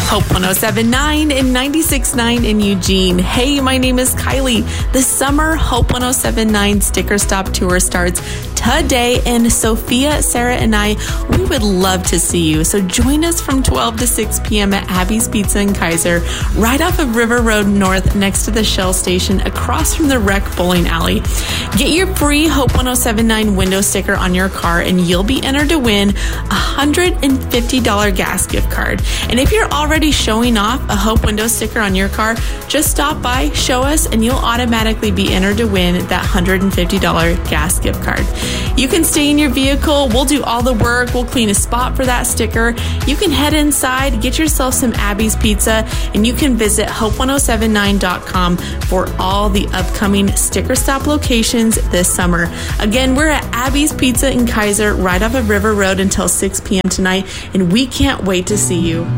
Hope 107.9 and 96.9 in Eugene. Hey, my name is Kylie. The summer Hope 107.9 sticker stop tour starts today, and Sophia, Sarah, and I, we would love to see you. So join us from 12 to 6 p.m. at Abby's Pizza in Kaiser, right off of River Road North, next to the Shell Station, across from the Rec Bowling Alley. Get your free Hope 107.9 window sticker on your car, and you'll be entered to win a $150 gas gift card. And if you're already showing off a Hope window sticker on your car, just stop by, show us, and you'll automatically be entered to win that $150 gas gift card. You can stay in your vehicle. We'll do all the work. We'll clean a spot for that sticker. You can head inside, get yourself some Abby's Pizza, and you can visit hope1079.com for all the upcoming sticker stop locations this summer. Again, we're at Abby's Pizza in Kaiser, right off of River Road until 6 p.m. tonight, and we can't wait to see you.